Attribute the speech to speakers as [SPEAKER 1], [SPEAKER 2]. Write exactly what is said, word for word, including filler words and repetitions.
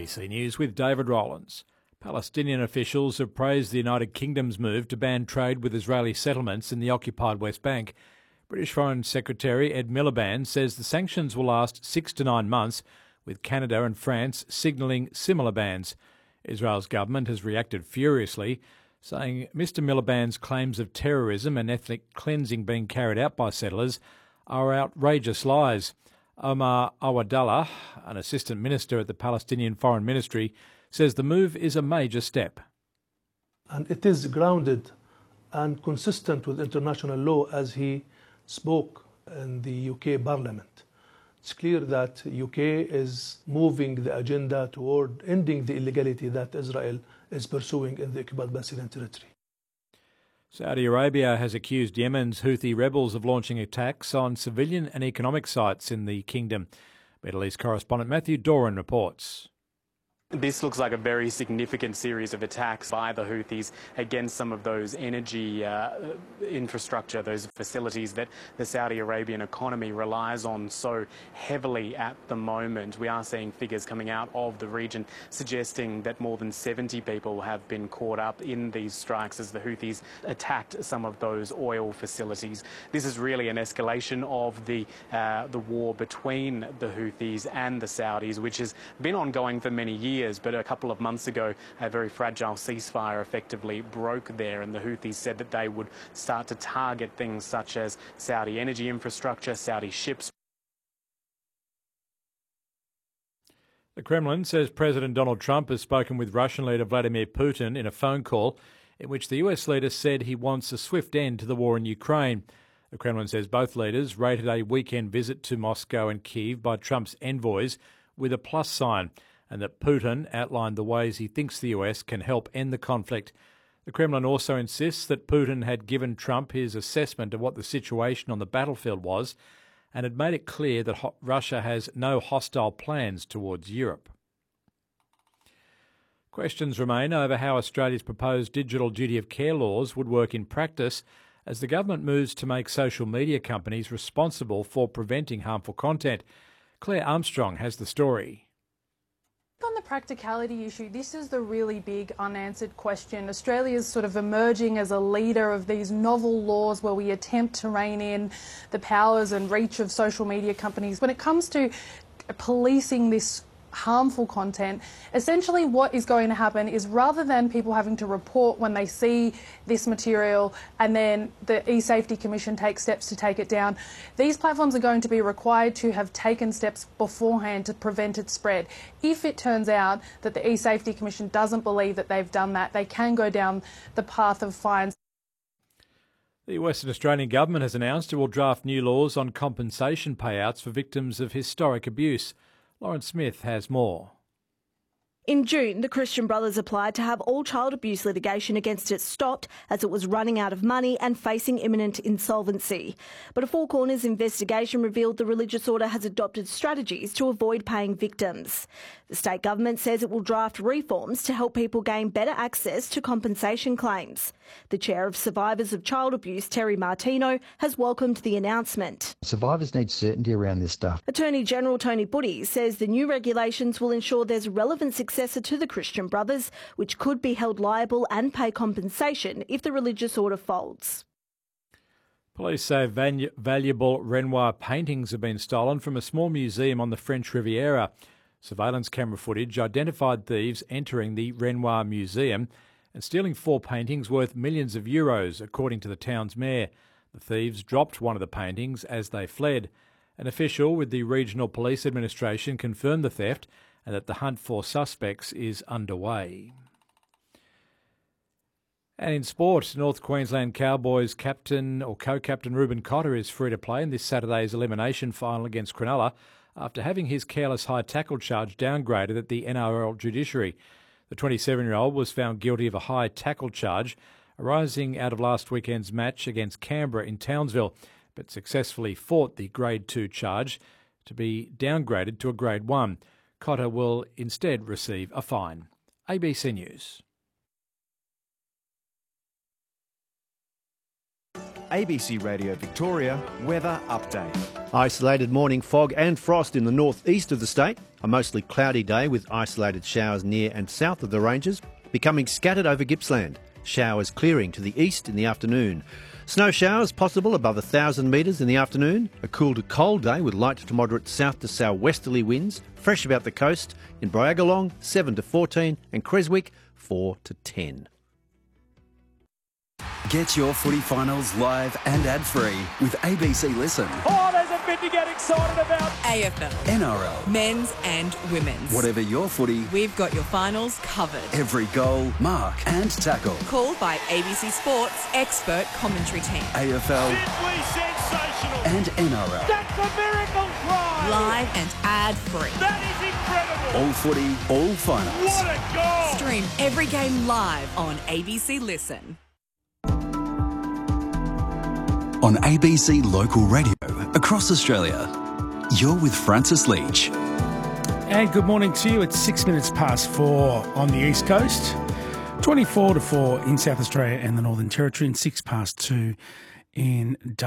[SPEAKER 1] C News with David Rowlands. Palestinian officials have praised the United Kingdom's move to ban trade with Israeli settlements in the occupied West Bank. British Foreign Secretary Ed Miliband says the sanctions will last six to nine months, with Canada and France signalling similar bans. Israel's government has reacted furiously, saying Mr Miliband's claims of terrorism and ethnic cleansing being carried out by settlers are outrageous lies. Omar Awadallah, an assistant minister at the Palestinian Foreign Ministry, says the move is a major step.
[SPEAKER 2] And it is grounded and consistent with international law, as he spoke in the U K Parliament. It's clear that U K is moving the agenda toward ending the illegality that Israel is pursuing in the occupied Palestinian territory.
[SPEAKER 1] Saudi Arabia has accused Yemen's Houthi rebels of launching attacks on civilian and economic sites in the kingdom. Middle East correspondent Matthew Doran reports.
[SPEAKER 3] This looks like a very significant series of attacks by the Houthis against some of those energy uh, infrastructure, those facilities that the Saudi Arabian economy relies on so heavily at the moment. We are seeing figures coming out of the region suggesting that more than seventy people have been caught up in these strikes as the Houthis attacked some of those oil facilities. This is really an escalation of the, uh, the war between the Houthis and the Saudis, which has been ongoing for many years. But a couple of months ago, a very fragile ceasefire effectively broke there, and the Houthis said that they would start to target things such as Saudi energy infrastructure, Saudi ships.
[SPEAKER 1] The Kremlin says President Donald Trump has spoken with Russian leader Vladimir Putin in a phone call in which the U S leader said he wants a swift end to the war in Ukraine. The Kremlin says both leaders rated a weekend visit to Moscow and Kyiv by Trump's envoys with a plus sign, and that Putin outlined the ways he thinks the U S can help end the conflict. The Kremlin also insists that Putin had given Trump his assessment of what the situation on the battlefield was and had made it clear that ho- Russia has no hostile plans towards Europe. Questions remain over how Australia's proposed digital duty of care laws would work in practice as the government moves to make social media companies responsible for preventing harmful content. Claire Armstrong has the story.
[SPEAKER 4] On the practicality issue, this is the really big unanswered question. Australia is sort of emerging as a leader of these novel laws where we attempt to rein in the powers and reach of social media companies. When it comes to policing this harmful content, essentially what is going to happen is, rather than people having to report when they see this material and then the e-Safety Commission takes steps to take it down, these platforms are going to be required to have taken steps beforehand to prevent its spread. If it turns out that the e-Safety Commission doesn't believe that they've done that, they can go down the path of fines.
[SPEAKER 1] The Western Australian Government has announced it will draft new laws on compensation payouts for victims of historic abuse. Lauren Smith has more.
[SPEAKER 5] In June, the Christian Brothers applied to have all child abuse litigation against it stopped as it was running out of money and facing imminent insolvency. But a Four Corners investigation revealed the religious order has adopted strategies to avoid paying victims. The state government says it will draft reforms to help people gain better access to compensation claims. The chair of Survivors of Child Abuse, Terry Martino, has welcomed the announcement.
[SPEAKER 6] Survivors need certainty around this stuff.
[SPEAKER 5] Attorney General Tony Buddy says the new regulations will ensure there's a relevant successor to the Christian Brothers, which could be held liable and pay compensation if the religious order folds.
[SPEAKER 1] Police say valu- valuable Renoir paintings have been stolen from a small museum on the French Riviera. Surveillance camera footage identified thieves entering the Renoir Museum and stealing four paintings worth millions of euros, according to the town's mayor. The thieves dropped one of the paintings as they fled. An official with the Regional Police Administration confirmed the theft and that the hunt for suspects is underway. And in sport, North Queensland Cowboys captain or co-captain Ruben Cotter is free to play in this Saturday's elimination final against Cronulla after having his careless high tackle charge downgraded at the N R L judiciary. The twenty-seven-year-old was found guilty of a high tackle charge arising out of last weekend's match against Canberra in Townsville, but successfully fought the Grade two charge to be downgraded to a Grade one. Cotter will instead receive a fine. A B C News.
[SPEAKER 7] A B C Radio Victoria Weather Update. Isolated morning fog and frost in the northeast of the state. A mostly cloudy day with isolated showers near and south of the ranges, becoming scattered over Gippsland. Showers clearing to the east in the afternoon. Snow showers possible above one thousand metres in the afternoon. A cool to cold day with light to moderate south to southwesterly winds. Fresh about the coast. In Bryagalong, seven to fourteen, and Creswick, four to ten.
[SPEAKER 8] Get your footy finals live and ad-free with A B C Listen.
[SPEAKER 9] Oh, there's a bit to get excited about.
[SPEAKER 10] A F L,
[SPEAKER 8] N R L,
[SPEAKER 10] men's and women's.
[SPEAKER 8] Whatever your footy,
[SPEAKER 10] we've got your finals covered.
[SPEAKER 8] Every goal, mark and tackle.
[SPEAKER 10] Called by A B C Sports expert commentary team.
[SPEAKER 8] A F L.
[SPEAKER 9] Simply sensational.
[SPEAKER 8] And N R L.
[SPEAKER 9] That's a miracle try.
[SPEAKER 10] Live and ad-free.
[SPEAKER 9] That is incredible.
[SPEAKER 8] All footy, all finals.
[SPEAKER 9] What a goal.
[SPEAKER 10] Stream every game live on A B C Listen.
[SPEAKER 8] On A B C Local Radio across Australia, you're with Francis Leach.
[SPEAKER 11] And good morning to you. It's six minutes past four on the East Coast, twenty-four to four in South Australia and the Northern Territory, and six past two in W A.